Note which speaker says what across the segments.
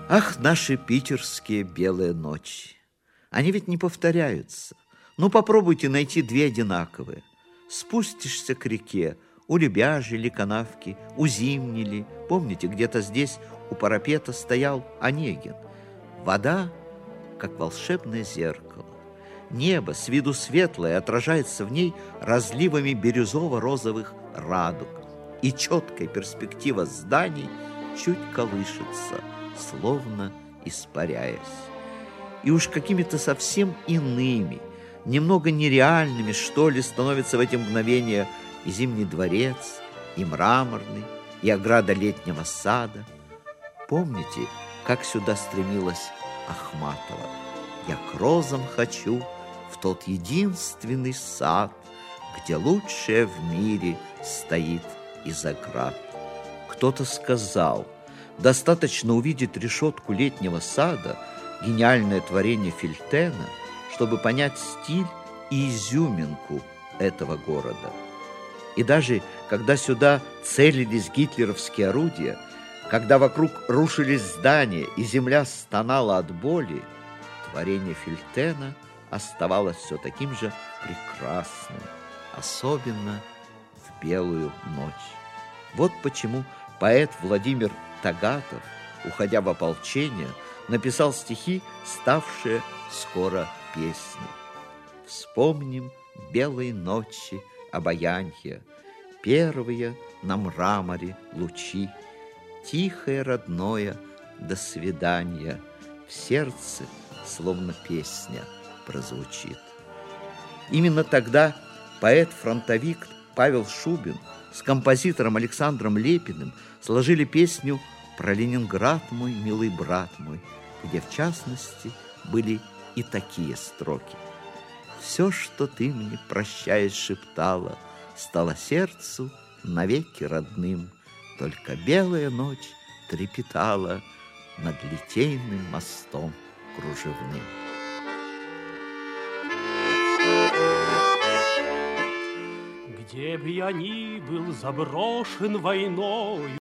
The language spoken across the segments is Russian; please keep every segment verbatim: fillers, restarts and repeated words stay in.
Speaker 1: Ах, наши питерские белые ночи! Они ведь не повторяются. Ну, попробуйте найти две одинаковые. Спустишься к реке, у Лебяжьей ли канавки, у Зимней ли. Помните, где-то здесь у парапета стоял Онегин. Вода, как волшебное зеркало. Небо с виду светлое отражается в ней разливами бирюзово-розовых радуг. И четкая перспектива зданий чуть колышется, словно испаряясь. И уж какими-то совсем иными, немного нереальными, что ли, становятся в эти мгновения и Зимний дворец, и Мраморный, и ограда Летнего сада. Помните, как сюда стремилась Ахматова? «Я к розам хочу в тот единственный сад, где лучшее в мире стоит из оград». Кто-то сказал, достаточно увидеть решетку Летнего сада, гениальное творение Фельтена, чтобы понять стиль и изюминку этого города. И даже когда сюда целились гитлеровские орудия, когда вокруг рушились здания и земля стонала от боли, творение Фельтена оставалось все таким же прекрасным, особенно в белую ночь. Вот почему поэт Владимир Тагатов, уходя в ополчение, написал стихи, ставшие скоро песней. Вспомним белые ночи обаянья, первые на мраморе лучи, тихое родное до свидания, в сердце словно песня прозвучит. Именно тогда поэт-фронтовик Павел Шубин с композитором Александром Лепиным сложили песню про Ленинград мой, милый брат мой, где, в частности, были и такие строки. Все, что ты мне, прощаясь, шептала, стало сердцу навеки родным. Только белая ночь трепетала над Литейным мостом кружевным.
Speaker 2: Где б я ни был заброшен войною.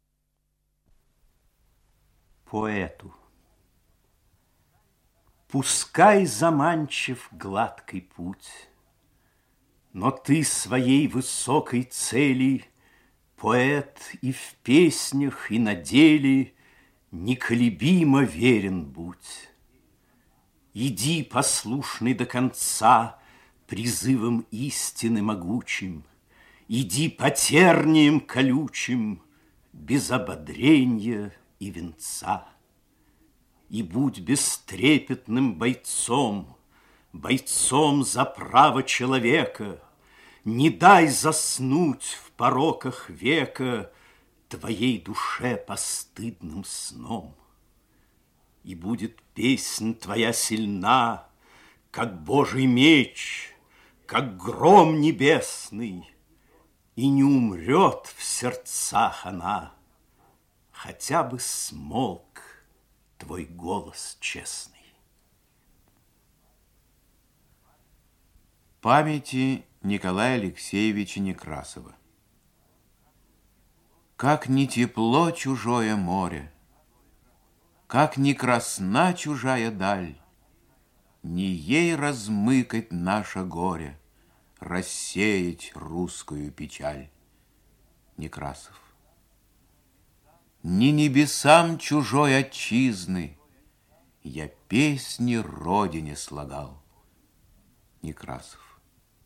Speaker 3: Поэту. Пускай заманчив гладкий путь, но ты своей высокой цели, поэт, и в песнях, и на деле неколебимо верен будь. Иди, послушный до конца, призывом истины могучим, иди по терниям колючим, без ободренья и венца. И будь бестрепетным бойцом, бойцом за право человека. Не дай заснуть в пороках века твоей душе постыдным сном. И будет песнь твоя сильна, как Божий меч, как гром небесный, и не умрет в сердцах она, хотя бы смолк твой голос честный.
Speaker 4: Памяти Николая Алексеевича Некрасова. Как ни тепло чужое море, как ни красна чужая даль, не ей размыкать наше горе, рассеять русскую печаль. Некрасов. Ни небесам чужой отчизны я песни родине слагал. Некрасов.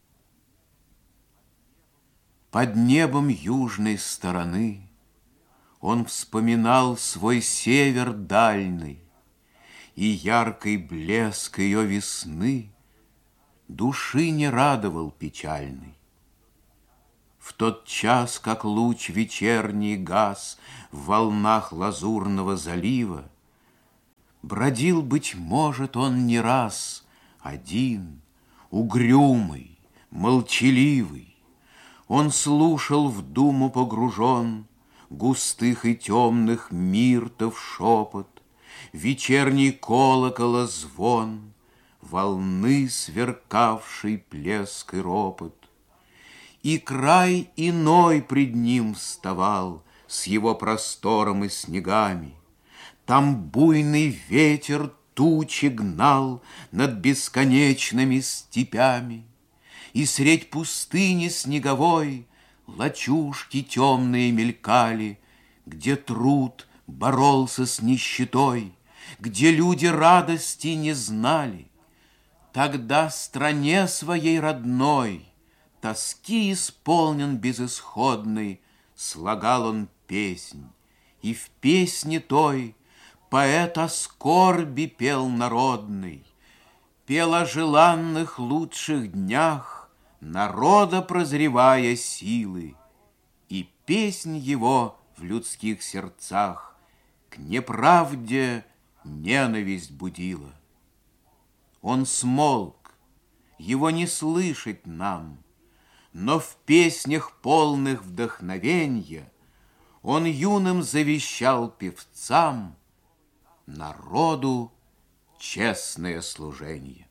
Speaker 4: Под небом южной стороны он вспоминал свой север дальний, и яркий блеск ее весны души не радовал печальный. В тот час, как луч вечерний гас в волнах лазурного залива, бродил, быть может, он не раз один, угрюмый, молчаливый. Он слушал в думу погружен густых и темных миртов шепот, вечерний колокола звон, волны сверкавший плеск и ропот. И край иной пред ним вставал с его простором и снегами. Там буйный ветер тучи гнал над бесконечными степями, и средь пустыни снеговой лачушки темные мелькали, где труд боролся с нищетой, где люди радости не знали. Тогда стране своей родной, тоски исполнен безысходной, слагал он песнь, и в песне той поэт о скорби пел народный, пел о желанных лучших днях, народа прозревая силы, и песнь его в людских сердцах к неправде ненависть будила. Он смолк, его не слышать нам, но в песнях полных вдохновенья он юным завещал певцам народу честное служение.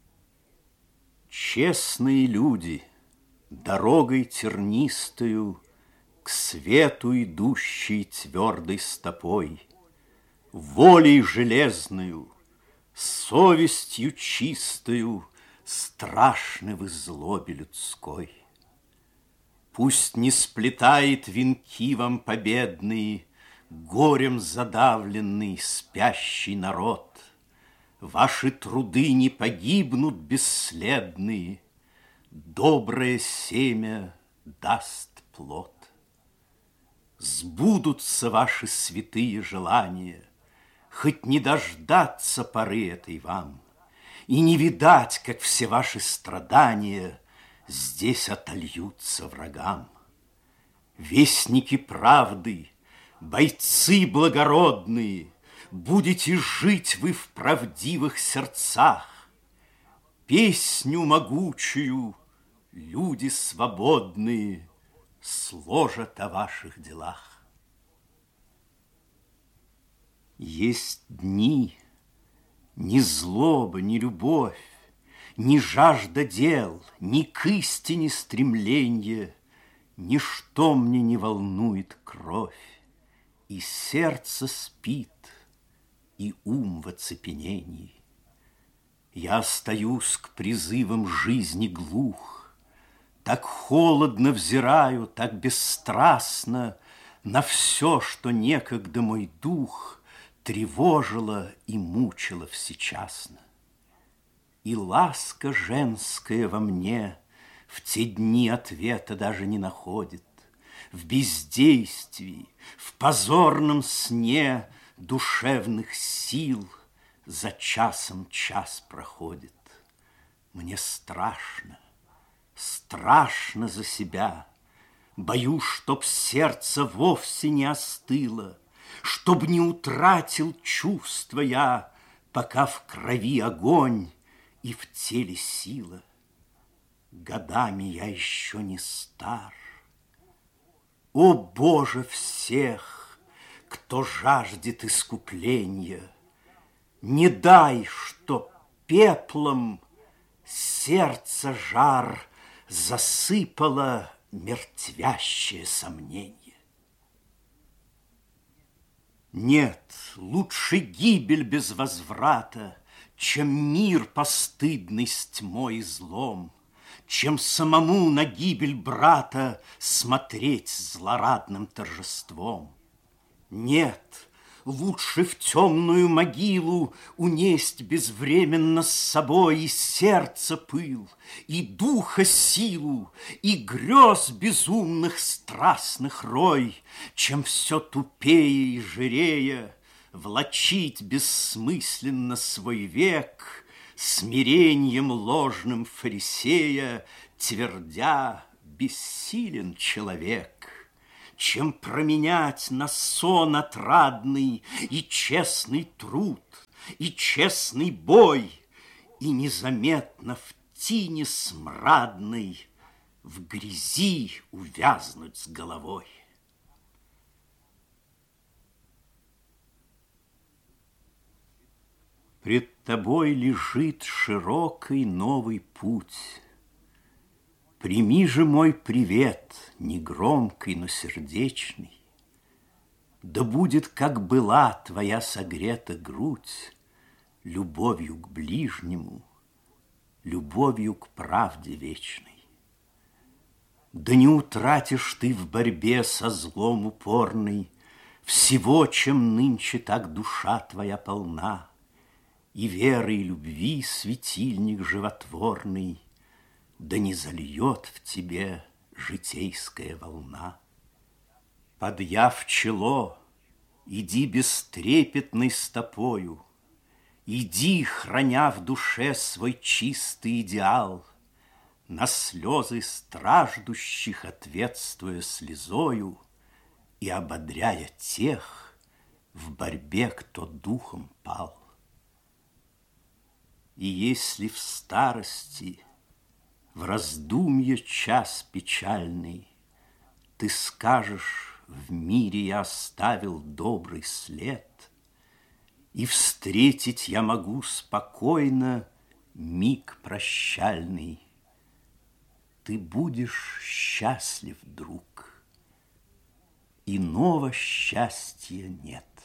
Speaker 3: Честные люди, дорогой тернистою к свету идущей твердой стопой, волей железною, совестью чистою страшны в злобе людской. Пусть не сплетает венки вам победные горем задавленный спящий народ. Ваши труды не погибнут бесследные, доброе семя даст плод. Сбудутся ваши святые желания, хоть не дождаться поры этой вам, и не видать, как все ваши страдания здесь отольются врагам. Вестники правды, бойцы благородные, будете жить вы в правдивых сердцах. Песню могучую люди свободные сложат о ваших делах. Есть дни, ни злоба, ни любовь, ни жажда дел, ни к истине стремленье, ничто мне не волнует кровь, и сердце спит, и ум в оцепенении. Я остаюсь к призывам жизни глух, так холодно взираю, так бесстрастно на все, что некогда мой дух тревожило и мучило всечасно. И ласка женская во мне в те дни ответа даже не находит. В бездействии, в позорном сне душевных сил за часом час проходит. Мне страшно, страшно за себя. Боюсь, чтоб сердце вовсе не остыло, чтоб не утратил чувства я, пока в крови огонь и в теле сила. Годами я еще не стар. О, Боже всех, кто жаждет искупления, не дай, чтоб пеплом сердце жар засыпало мертвящее сомнение. Нет, лучше гибель без возврата, чем мир постыдный с тьмой и злом, чем самому на гибель брата смотреть злорадным торжеством. Нет, лучше в темную могилу унесть безвременно с собой и сердца пыл, и духа силу, и грез безумных страстных рой, чем все тупее и жирея влачить бессмысленно свой век, смирением ложным фарисея, твердя: бессилен человек. Чем променять на сон отрадный и честный труд, и честный бой, и незаметно в тине смрадной в грязи увязнуть с головой. Пред тобой лежит широкий новый путь. Прими же мой привет, негромкий, но сердечный. Да будет, как была твоя согрета грудь, любовью к ближнему, любовью к правде вечной. Да не утратишь ты в борьбе со злом упорной всего, чем нынче так душа твоя полна, и веры, и любви светильник животворный, да не зальет в тебе житейская волна. Подъяв чело, иди бестрепетной стопою, иди, храня в душе свой чистый идеал, на слезы страждущих ответствуя слезою и ободряя тех в борьбе, кто духом пал. И если в старости, в раздумье час печальный, ты скажешь: в мире я оставил добрый след, и встретить я могу спокойно миг прощальный, ты будешь счастлив, друг, иного счастья нет.